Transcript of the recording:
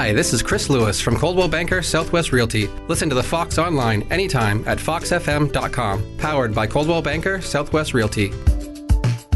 Hi, this is Chris Lewis from Coldwell Banker Southwest Realty. Listen to the Fox online anytime at foxfm.com. Powered by Coldwell Banker Southwest Realty.